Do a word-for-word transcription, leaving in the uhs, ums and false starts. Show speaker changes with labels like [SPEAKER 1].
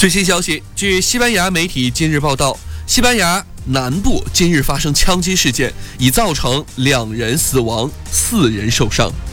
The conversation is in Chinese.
[SPEAKER 1] 最新消息，据西班牙媒体今日报道，西班牙南部今日发生枪击事件，已造成两人死亡、四人受伤。